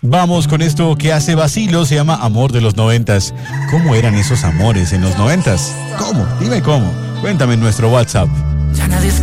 Vamos con esto que hace Vacilo, se llama Amor de los 90s. ¿Cómo eran esos amores en los 90s? ¿Cómo? Dime cómo. Cuéntame en nuestro WhatsApp. Ya nadie